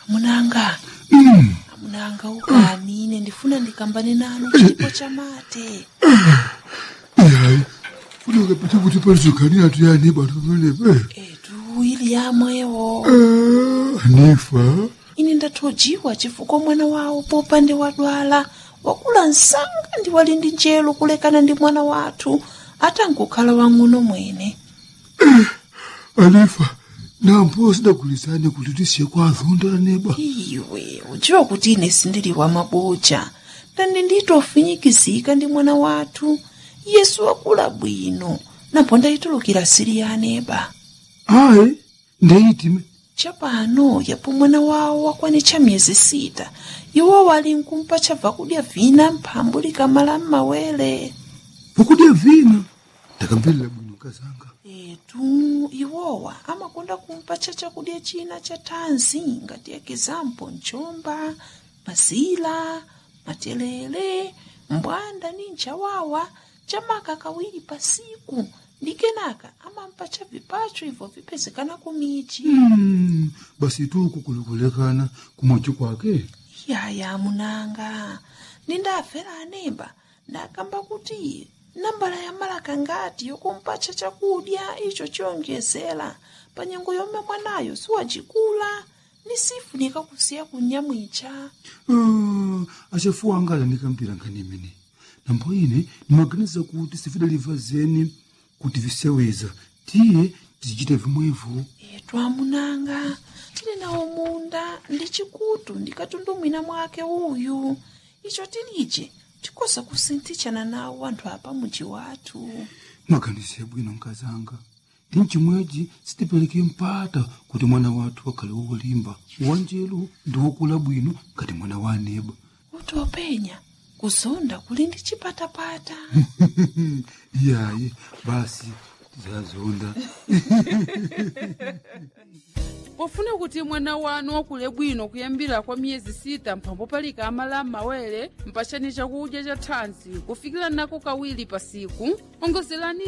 Munanga. Munanga ukani ine ndifuna ndikambane nanu chipo cha mate. Hayi. Funeka pete kuti palizogani atu yani batolepe. Edu ili yamwewo. Nifa. Ine ndathojiwa chifukwa mwana wawo popande wadwala. Wakula nsanga ndi wali ndi njelo kulekana ndi mwana wathu. Atangokhala wang'ono mwene. Anifa. Nampo sidagulizane kuti tisiye kwa azonda neba. Iwe, uchiwa kuti ine sindili wa mabocha. Ndandi nditofinyikizika ndi mwana wathu. Yesu wakula bwino. Napo ndayitulukira siri ya neba. Ayi, ndayitime. Chapano yapo mwana wawo wakwanitcha miyezi 6. Iwo wali nkumpa chabva kudya vina mphambu likamala m'mawere. Vakudya vina? Ndakambirira bwino kazanga. Etu, iwowa amakonda kumpa chakudya china cha thanzi ngati ekizampo mchomba, mazila, matelele, mbwanda ni nchawawa, chamaka kawiri pasiku. Ndikenaka amampa cha vipacho hivyo vipezekana kumichi. Basi tu kukulekana kumochi kwake. Yaya munanga, nindafera anemba, ndakamba kuti nambala ya malaka ngati yokumpacha chakudya icho chiyonjezera panyengo yomwe mwanayo siwajikula nisifunika kusiya kunyamwicha. Achafuwa angala ndikambira nkanimene. Nambo ine nimaganiza kuti sifidaliva zeni kuti viseweza. Tiye tizichita vimwevo. Etu amunanga, tili nawo munda ndi chikutu ndikatundumwina mwake uyu. Icho tilije tikosa kusinthitshana nawo anthu apa muji wathu. Maganize bwino nkazanga. Ndi chimwechi sitipereke mpata kuti mwana wathu wakhale wolimba. Wanjelu ndi wokula bwino ngati mwana wa neba. Utopenya kuzonda kuli ndi chipatapata. Yayi, basi tizazonda. Pofuna kuti mwana wanu wakule bwino kuyambira kwa miyezi 6 mphambo palika amala m'mawere mpachani chakudya cha thanzi kufikira nako kawiri pasiku. Ongozerani